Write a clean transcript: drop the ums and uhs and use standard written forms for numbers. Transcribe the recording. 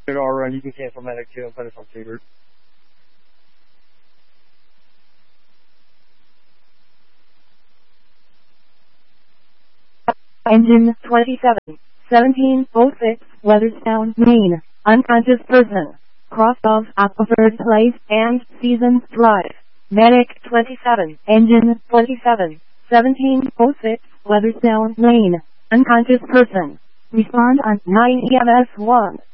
R run, you can cancel medic too and put us on Seabird. Engine 27, 1706, Weatherstown, Maine. Unconscious person. Cross of Appleburn Place and Seasons Drive. Medic 27, Engine 27, 1706, Weatherstown, Maine. Unconscious person. Respond on 9 EMS 1.